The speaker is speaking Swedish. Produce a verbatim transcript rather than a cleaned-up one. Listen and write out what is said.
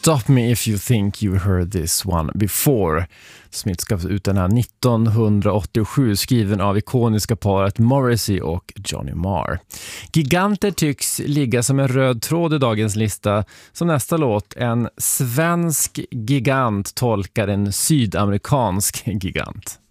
Stop Me If You Think You Heard This One Before. Smith gavs ut den här nittonhundraåttiosju, skriven av ikoniska paret Morrissey och Johnny Marr. Giganter tycks ligga som en röd tråd i dagens lista. Som nästa låt, en svensk gigant tolkar en sydamerikansk gigant.